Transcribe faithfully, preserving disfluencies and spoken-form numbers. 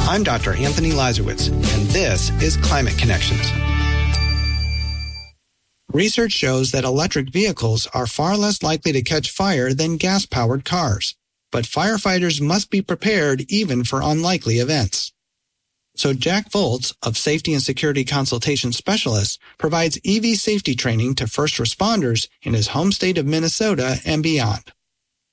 I'm Doctor Anthony Lazarowitz, and this is Climate Connections. Research shows that electric vehicles are far less likely to catch fire than gas-powered cars, but firefighters must be prepared even for unlikely events. So Jack Volz of Safety and Security Consultation Specialists provides E V safety training to first responders in his home state of Minnesota and beyond.